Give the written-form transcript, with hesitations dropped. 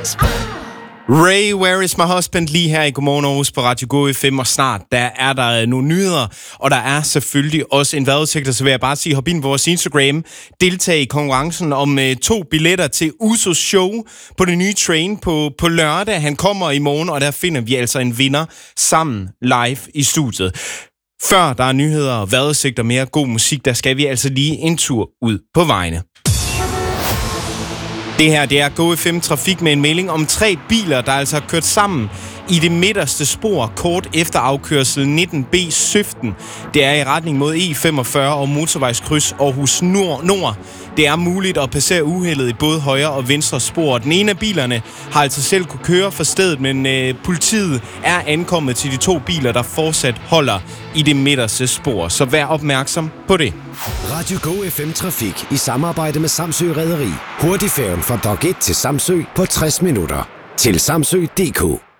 Ray, Where is my husband? Lige her i Godmorgen Aarhus på Radio Go FM, og snart der er der nogle nyheder, og der er selvfølgelig også en vejrudsigt, så vil jeg bare sige, hop ind på vores Instagram, deltag i konkurrencen om 2 billetter til Usos show på det nye Train på lørdag. Han kommer i morgen, og der finder vi altså en vinder sammen live i studiet. Før der er nyheder, vejrudsigt og mere god musik, der skal vi altså lige en tur ud på vejene. Det her, det er Go FM Trafik med en melding om 3 biler, der altså har kørt sammen i det midterste spor kort efter afkørsel 19B Søften. Det er i retning mod E45 og motorvejskryds Aarhus Nord. Det er muligt at passere uheldet i både højre og venstre spor. Den ene af bilerne har altså selv kunne køre for stedet, men politiet er ankommet til de 2 biler, der fortsat holder i det midterste spor. Så vær opmærksom på det. Radio Go FM Trafik i samarbejde med Samsø Rederi. Hurtigfærgen fra Dok 1 til Samsø på 60 minutter. Til samsø.dk.